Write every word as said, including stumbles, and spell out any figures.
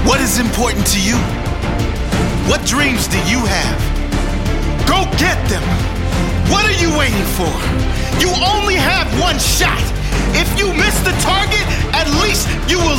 What is important to you? What dreams do you have? Go get them. What are you waiting for? You only have one shot. If you miss the target, at least you will